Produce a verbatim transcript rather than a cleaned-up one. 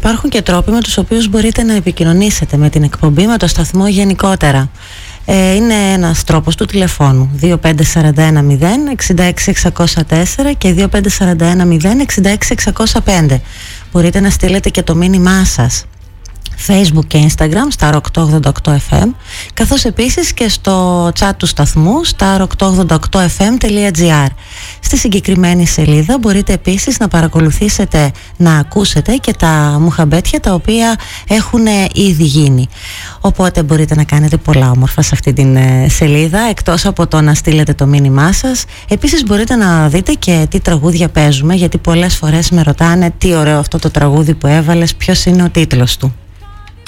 υπάρχουν και τρόποι με τους οποίους μπορείτε να επικοινωνήσετε με την εκπομπή, με το σταθμό γενικότερα. Ε, είναι ένας τρόπος του τηλεφώνου δύο πέντε τέσσερα ένα μηδέν έξι έξι έξι μηδέν τέσσερα και δύο πέντε τέσσερα ένα μηδέν έξι έξι έξι μηδέν πέντε. Μπορείτε να στείλετε και το μήνυμά σας Facebook και Instagram Star οκτακόσια ογδόντα οκτώ εφ εμ, καθώς επίσης και στο chat του σταθμού star οκτακόσια ογδόντα οκτώ εφ εμ τελεία τζι άρ. Στη συγκεκριμένη σελίδα μπορείτε επίσης να παρακολουθήσετε, να ακούσετε και τα μουχαμπέτια τα οποία έχουν ήδη γίνει. Οπότε μπορείτε να κάνετε πολλά όμορφα σε αυτή την σελίδα, εκτός από το να στείλετε το μήνυμά σας. Επίσης μπορείτε να δείτε και τι τραγούδια παίζουμε, γιατί πολλές φορές με ρωτάνε τι ωραίο αυτό το τραγούδι που έβαλες, ποιος είναι ο τίτλος του.